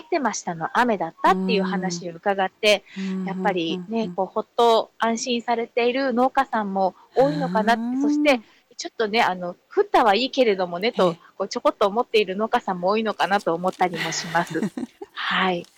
てましたの雨だっうたっていうん。 話を伺って、 うん、 やっうん、うぱりん、うね、 ん。 こうほっと安心されている農家さんもうー多いのかなって、そしてん。 ちょっとね、降ったはいいけれどもねと、 ええ。 こうちょこっと思っている農家さんも多いのかなと思ったりもします。はい。